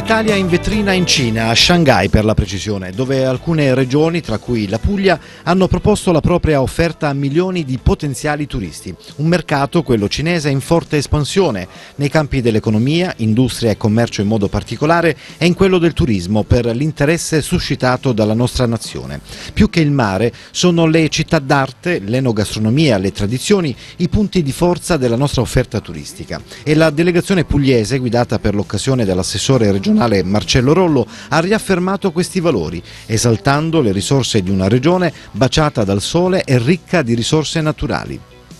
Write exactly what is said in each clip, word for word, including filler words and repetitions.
L'Italia in vetrina in Cina, a Shanghai per la precisione, dove alcune regioni, tra cui la Puglia, hanno proposto la propria offerta a milioni di potenziali turisti. Un mercato, quello cinese, in forte espansione nei campi dell'economia, industria e commercio in modo particolare, e in quello del turismo per l'interesse suscitato dalla nostra nazione. Più che il mare, sono le città d'arte, l'enogastronomia, le tradizioni, i punti di forza della nostra offerta turistica. E la delegazione pugliese, guidata per l'occasione dall'assessore regionale Marcello Rollo, ha riaffermato questi valori, esaltando le risorse di una regione baciata dal sole e ricca di risorse naturali.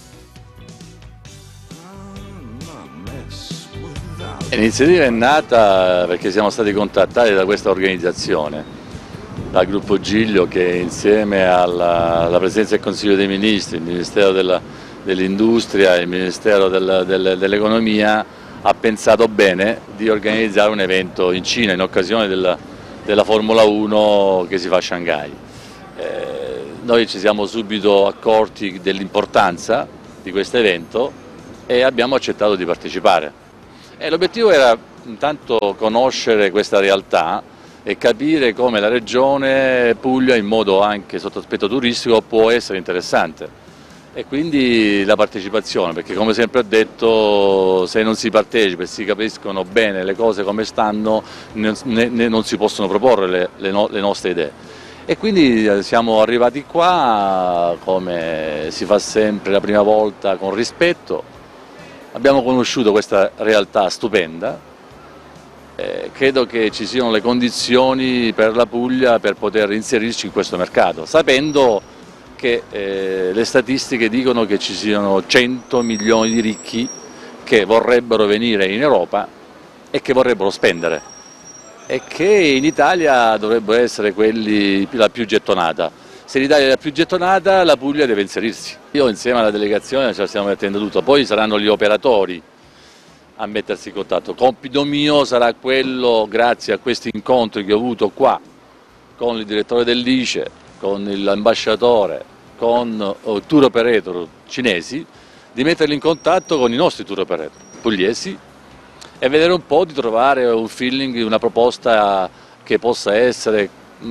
L'iniziativa è nata perché siamo stati contattati da questa organizzazione, dal gruppo Giglio, che insieme alla, alla Presidenza del Consiglio dei Ministri, il Ministero dell'Industria e il Ministero del, del, dell'Economia ha pensato bene di organizzare un evento in Cina in occasione della, della Formula uno che si fa a Shanghai. Eh, noi ci siamo subito accorti dell'importanza di questo evento e abbiamo accettato di partecipare. E l'obiettivo era intanto conoscere questa realtà e capire come la regione Puglia, in modo anche sotto aspetto turistico, può essere interessante. E quindi la partecipazione, perché come sempre ho detto, se non si partecipa e si capiscono bene le cose come stanno, ne, ne, non si possono proporre le, le, no, le nostre idee. E quindi siamo arrivati qua, come si fa sempre la prima volta, con rispetto. Abbiamo conosciuto questa realtà stupenda, eh, credo che ci siano le condizioni per la Puglia per poter inserirci in questo mercato, sapendo che eh, le statistiche dicono che ci siano cento milioni di ricchi che vorrebbero venire in Europa e che vorrebbero spendere, e che in Italia dovrebbero essere quelli la più gettonata. Se l'Italia è la più gettonata, la Puglia deve inserirsi. Io insieme alla delegazione ce la stiamo mettendo tutto, poi saranno gli operatori a mettersi in contatto. Compito mio sarà quello, grazie a questi incontri che ho avuto qua con il direttore dell'I C E, con l'ambasciatore, con tour operator cinesi, di metterli in contatto con i nostri tour operator pugliesi e vedere un po' di trovare un feeling, una proposta che possa essere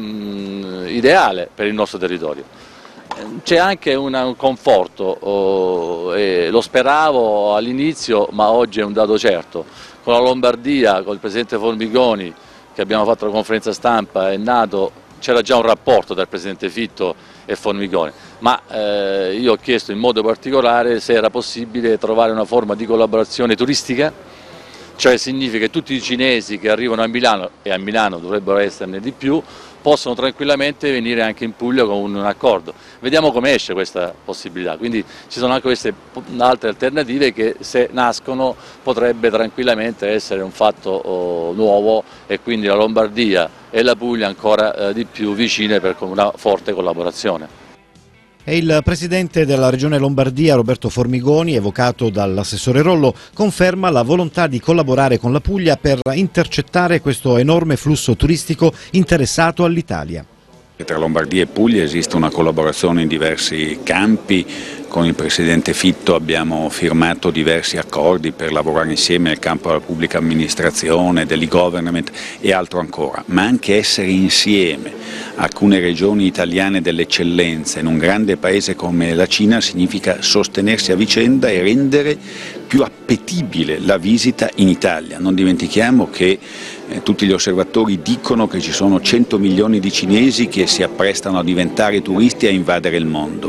mh, ideale per il nostro territorio. C'è anche una, un conforto, oh, e lo speravo all'inizio, ma oggi è un dato certo. Con la Lombardia, con il Presidente Formigoni, che abbiamo fatto la conferenza stampa, è nato, c'era già un rapporto tra il Presidente Fitto e Formigoni, ma eh, io ho chiesto in modo particolare se era possibile trovare una forma di collaborazione turistica, cioè significa che tutti i cinesi che arrivano a Milano, e a Milano dovrebbero esserne di più, possono tranquillamente venire anche in Puglia con un accordo. Vediamo come esce questa possibilità, quindi ci sono anche queste altre alternative che, se nascono, potrebbe tranquillamente essere un fatto oh, nuovo, e quindi la Lombardia e la Puglia ancora eh, di più vicine per una forte collaborazione. E il presidente della regione Lombardia, Roberto Formigoni, evocato dall'assessore Rollo, conferma la volontà di collaborare con la Puglia per intercettare questo enorme flusso turistico interessato all'Italia. Tra Lombardia e Puglia esiste una collaborazione in diversi campi. Con il Presidente Fitto abbiamo firmato diversi accordi per lavorare insieme nel campo della pubblica amministrazione, dell'e-government e altro ancora, ma anche essere insieme alcune regioni italiane dell'eccellenza in un grande paese come la Cina significa sostenersi a vicenda e rendere più appetibile la visita in Italia. Non dimentichiamo che eh, tutti gli osservatori dicono che ci sono cento milioni di cinesi che si apprestano a diventare turisti e a invadere il mondo.